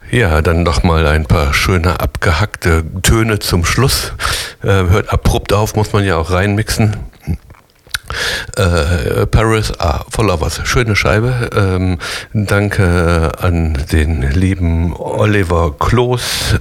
Ja, dann noch mal ein paar schöne abgehackte Töne zum Schluss. Hört abrupt auf, muss man ja auch reinmixen. Paris for Lovers, schöne Scheibe. Danke an den lieben Oliver Kloß.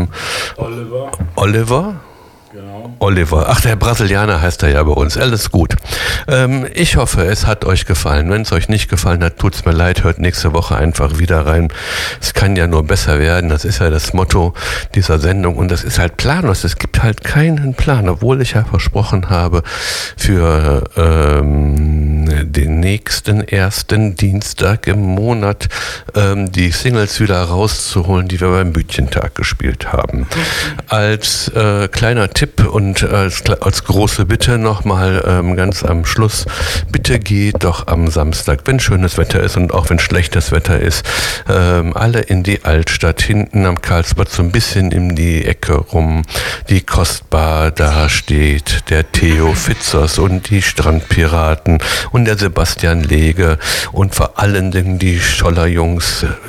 Oliver? Genau. Oliver. Ach, der Brasilianer heißt er ja bei uns. Alles gut. Ich hoffe, es hat euch gefallen. Wenn es euch nicht gefallen hat, tut's mir leid. Hört nächste Woche einfach wieder rein. Es kann ja nur besser werden. Das ist ja das Motto dieser Sendung. Und das ist halt planlos. Es gibt halt keinen Plan, obwohl ich ja versprochen habe, für den nächsten ersten Dienstag im Monat die Singles wieder rauszuholen, die wir beim Bütchentag gespielt haben. Als kleiner Tipp und als große Bitte nochmal ganz am Schluss, bitte geht doch am Samstag, wenn schönes Wetter ist und auch wenn schlechtes Wetter ist, alle in die Altstadt, hinten am Karlsplatz so ein bisschen in die Ecke rum, die Kostbar da steht, der Theo Fitzers und die Strandpiraten und der Sebastian Lege und vor allen Dingen die Schuljungen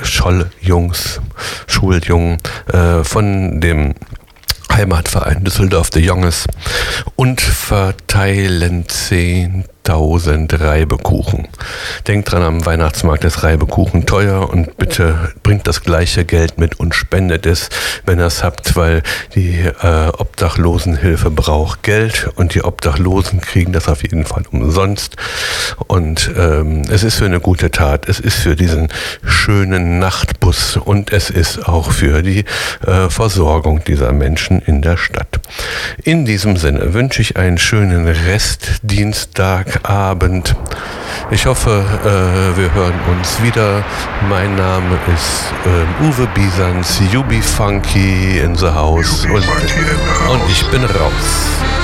von dem Heimatverein Düsseldorf the Younges und verteilen 10.000 Reibekuchen. Denkt dran, am Weihnachtsmarkt ist Reibekuchen teuer und bitte bringt das gleiche Geld mit und spendet es, wenn ihr es habt, weil die Obdachlosenhilfe braucht Geld und die Obdachlosen kriegen das auf jeden Fall umsonst. Und es ist für eine gute Tat, es ist für diesen schönen Nachtbus und es ist auch für die Versorgung dieser Menschen in der Stadt. In diesem Sinne wünsche ich einen schönen Restdienstagabend. Ich hoffe, wir hören uns wieder. Mein Name ist Uwe Bisans, Jubi Funky in the House und ich bin raus.